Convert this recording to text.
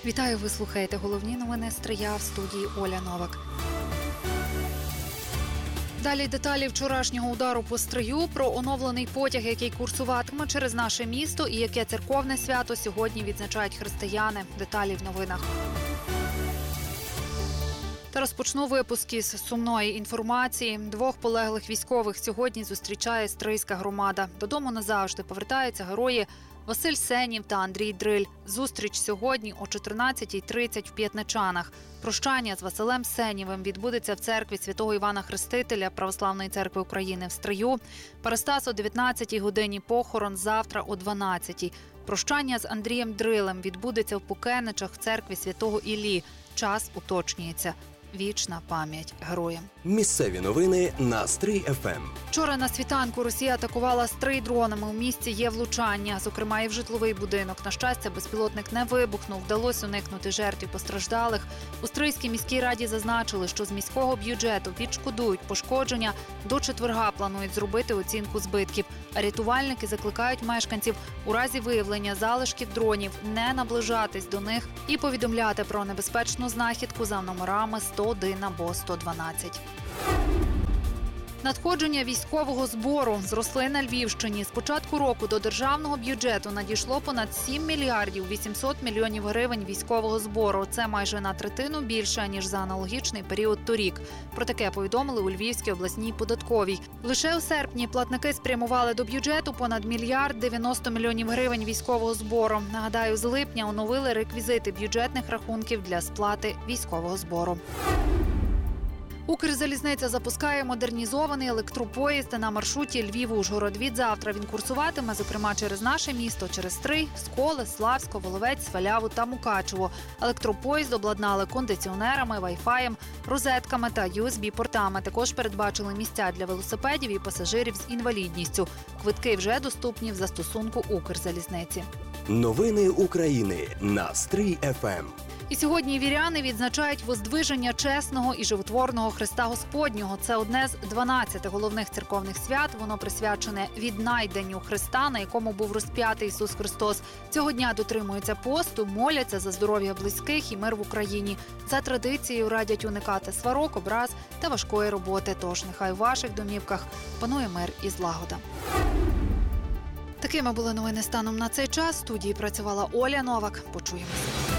Вітаю, ви слухаєте головні новини Стрия, в студії Оля Новак. Далі деталі вчорашнього удару по Стрию, про оновлений потяг, який курсуватиме через наше місто і яке церковне свято сьогодні відзначають християни. Деталі в новинах. Та розпочну випуск із сумної інформації. 2 полеглих військових сьогодні зустрічає Стрийська громада. Додому назавжди повертаються герої Василь Сенів та Андрій Дриль. Зустріч сьогодні о 14:30 в П'ятничанах. Прощання з Василем Сенєвим відбудеться в церкві святого Івана Хрестителя Православної церкви України в Стрию. Парастас о 19:00 годині, похорон завтра о 12:00. Прощання з Андрієм Дрилем відбудеться в Пукеничах в церкві святого Іллі. Час уточнюється. Вічна пам'ять героям. Місцеві новини на Стрий ФМ. Вчора на світанку Росія атакувала Стрий дронами. У місті є влучання, зокрема і в житловий будинок. На щастя, безпілотник не вибухнув. Вдалося уникнути жертв і постраждалих. У Стрийській міській раді зазначили, що з міського бюджету відшкодують пошкодження. До четверга планують зробити оцінку збитків. А рятувальники закликають мешканців у разі виявлення залишків дронів не наближатись до них і повідомляти про небезпечну знахідку за номерами 101 або 112. Надходження військового збору зросли на Львівщині. З початку року до державного бюджету надійшло понад 7 мільярдів 800 мільйонів гривень військового збору. Це майже на третину більше, ніж за аналогічний період торік. Про таке повідомили у Львівській обласній податковій. Лише у серпні платники спрямували до бюджету понад 1 мільярд 90 мільйонів гривень військового збору. Нагадаю, з липня оновили реквізити бюджетних рахунків для сплати військового збору. Укрзалізниця запускає модернізований електропоїзд на маршруті Львів-Ужгород. Відзавтра він курсуватиме, зокрема, через наше місто, через Стрий, Сколи, Славсько, Воловець, Сваляву та Мукачево. Електропоїзд обладнали кондиціонерами, вайфаєм, розетками та USB-портами. Також передбачили місця для велосипедів і пасажирів з інвалідністю. Квитки вже доступні в застосунку Укрзалізниці. Новини України на Стрий ФМ. І сьогодні віряни відзначають воздвиження чесного і животворного Христа Господнього. Це одне з 12 головних церковних свят. Воно присвячене віднайденню Христа, на якому був розп'ятий Ісус Христос. Цього дня дотримуються посту, моляться за здоров'я близьких і мир в Україні. За традицією радять уникати сварок, образ та важкої роботи. Тож нехай у ваших домівках панує мир і злагода. Такими були новини станом на цей час. В студії працювала Оля Новак. Почуємося.